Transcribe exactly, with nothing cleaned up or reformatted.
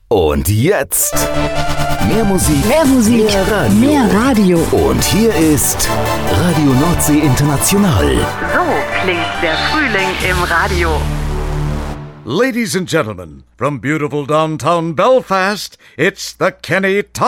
Und jetzt mehr Musik, Mehr Musik, mehr Radio. mehr Radio. Und hier ist Radio Nordsee International. So klingt der Frühling im Radio. Ladies and gentlemen, from beautiful downtown Belfast, it's the Kenny Thomas